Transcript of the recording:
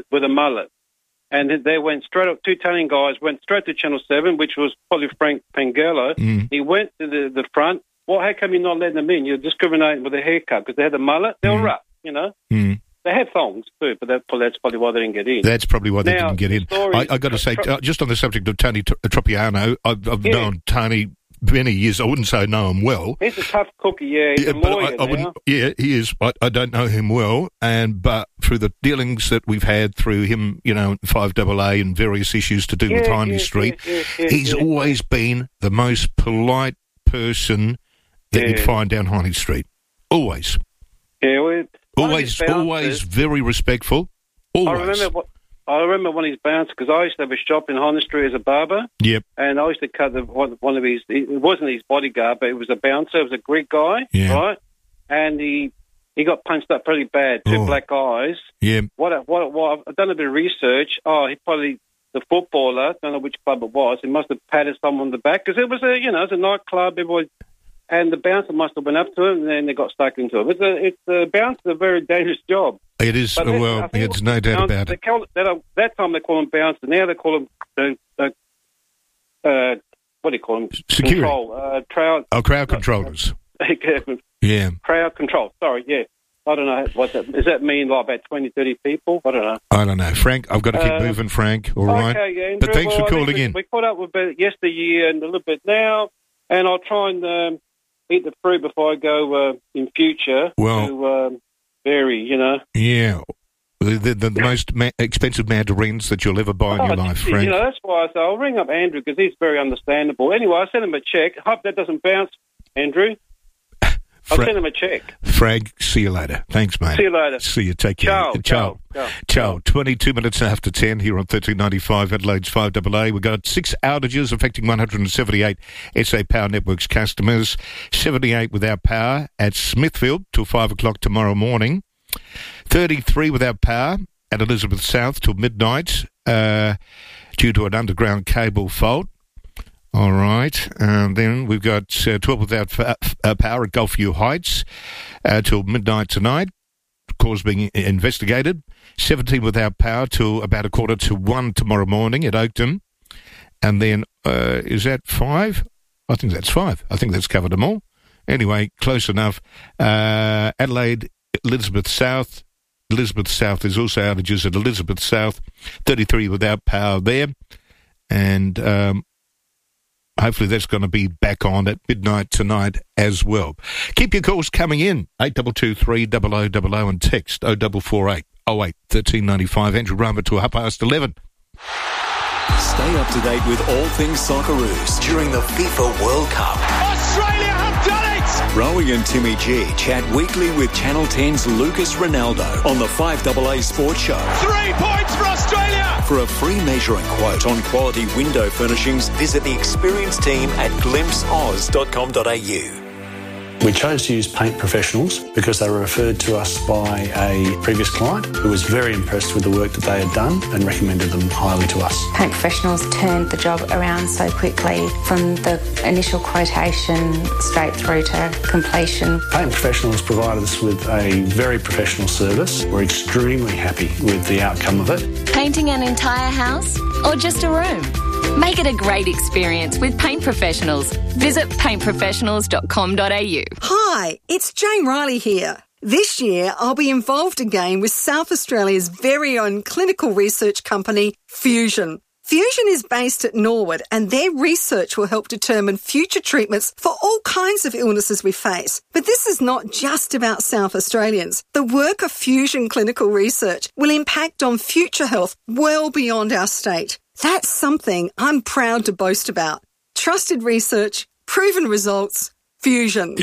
with a mullet. And they went straight up, two Italian guys went straight to Channel 7, which was probably Frank Pangello. He went to the front. Well, how come you're not letting them in? You're discriminating with a haircut because they had a mullet. They were rough, you know. They had thongs too, but that's probably why they didn't get in. That's probably why they didn't get in. I got to say, just on the subject of Tony Tropiano, I've known Tony many years. I wouldn't say know him well. He's a tough cookie, He's a lawyer now. Yeah, he is. I don't know him well, but through the dealings that we've had through him, 5AA and various issues to do with Hindley Street, he's always been the most polite person that you'd find down Hindley Street. Always. Yeah, always very respectful. Always. I remember one of his bouncers, because I used to have a shop in Hindley Street as a barber. Yep. And I used to cut one of his, it wasn't his bodyguard, but it was a bouncer, it was a Greek guy, right? And he got punched up pretty bad, two black eyes. Yeah. What I've done a bit of research. He probably, the footballer, don't know which club it was, he must have patted someone on the back, because it was it was a nightclub, everybody. And the bouncer must have went up to him, and then they got stuck into it. It's a bouncer's a very dangerous job. It is. There's no doubt about it. That time they call them bouncers. Now they call them what do you call them? Security. Crowd controllers. Yeah. Crowd control. Sorry. Yeah. I don't know what that does. That mean like about 20, 30 people? I don't know. Frank, I've got to keep moving, Frank. All right. Okay, yeah, Andrew, but thanks for calling in. We caught up with yesteryear and a little bit now, and I'll try and eat the fruit before I go in future to vary, Yeah. The most expensive mandarins that you'll ever buy in your life, Frank. That's why I said I'll ring up Andrew because he's very understandable. Anyway, I sent him a check. Hope that doesn't bounce, Andrew. I'll send him a check. Frank, see you later. Thanks, mate. See you later. See you. Take care. Ciao. 22 minutes after 10 here on 1395 Adelaide's 5AA. We've got 6 outages affecting 178 SA Power Networks customers. 78 without power at Smithfield till 5 o'clock tomorrow morning. 33 without power at Elizabeth South till midnight due to an underground cable fault. All right. And then we've got 12 without power at Gulfview Heights till midnight tonight. Cause being investigated. 17 without power till about 1:45 tomorrow morning at Oakton. And then, is that 5? I think that's 5. I think that's covered them all. Anyway, close enough. Adelaide, Elizabeth South. Elizabeth South, there's also outages at Elizabeth South. 33 without power there. And hopefully that's going to be back on at midnight tonight as well. Keep your calls coming in. 8223 0000 and text 0448 08 1395. Andrew Rama to 11:30. Stay up to date with all things Socceroos during the FIFA World Cup. Australia have done it! Rowie and Timmy G chat weekly with Channel 10's Lucas Ronaldo on the 5AA Sports Show. 3 points for Australia! For a free measure and quote on quality window furnishings, visit the experienced team at glimpseoz.com.au. We chose to use Paint Professionals because they were referred to us by a previous client who was very impressed with the work that they had done and recommended them highly to us. Paint Professionals turned the job around so quickly from the initial quotation straight through to completion. Paint Professionals provided us with a very professional service. We're extremely happy with the outcome of it. Painting an entire house or just a room? Make it a great experience with Paint Professionals. Visit paintprofessionals.com.au. Hi, it's Jane Riley here. This year, I'll be involved again with South Australia's very own clinical research company, Fusion. Fusion is based at Norwood, and their research will help determine future treatments for all kinds of illnesses we face. But this is not just about South Australians. The work of Fusion Clinical Research will impact on future health well beyond our state. That's something I'm proud to boast about. Trusted research, proven results, Fusion.